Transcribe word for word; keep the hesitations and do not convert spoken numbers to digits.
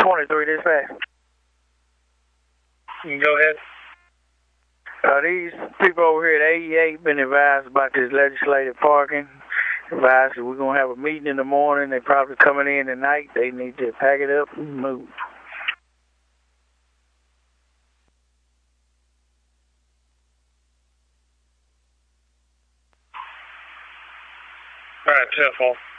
twenty-three dispatch. You can go ahead. Uh, these people over here at eighty-eight been advised about this legislative parking. Advised that we're going to have a meeting in the morning. They're probably coming in tonight. They need to pack it up and move. All right, ten four.